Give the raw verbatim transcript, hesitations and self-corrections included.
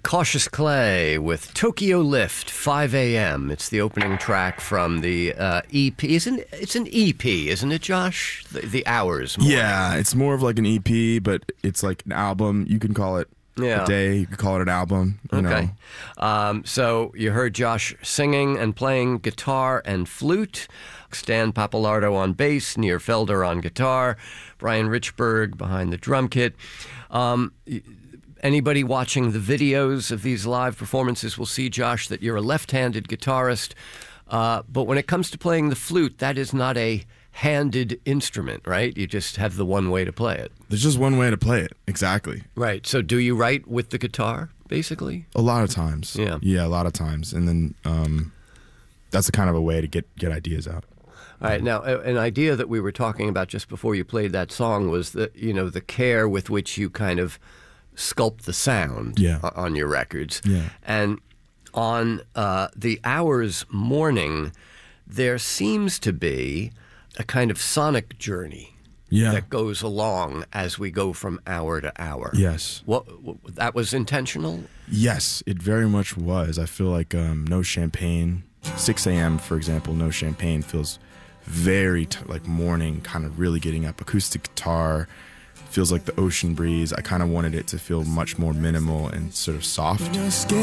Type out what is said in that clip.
Cautious Clay with Tokyo Lift, five a.m. It's the opening track from the uh, E P. Isn't it's an E P, isn't it, Josh? The, the Hours. Morning. Yeah, it's more of like an E P, but it's like an album. You can call it yeah. a day. You can call it an album. You okay. know. Um, so you heard Josh singing and playing guitar and flute. Stan Papalardo on bass, Nir Felder on guitar, Brian Richburg behind the drum kit. Um, Anybody watching the videos of these live performances will see, Josh, that you're a left-handed guitarist. Uh, but when it comes to playing the flute, that is not a handed instrument, right? You just have the one way to play it. There's just one way to play it. Exactly. Right. So do you write with the guitar, basically? A lot of times. Yeah. Yeah, a lot of times. And then um, that's a kind of a way to get, get ideas out. All right. Now, an idea that we were talking about just before you played that song was that, you know, the care with which you kind of sculpt the sound yeah. on your records. Yeah. And on uh, the Hours Morning, there seems to be a kind of sonic journey yeah. that goes along as we go from hour to hour. Yes. What, what that was intentional? Yes, it very much was. I feel like um, No Champagne, six a.m., for example, No Champagne feels very t- like morning, kind of really getting up. Acoustic guitar, feels like the ocean breeze. I kind of wanted it to feel much more minimal and sort of soft.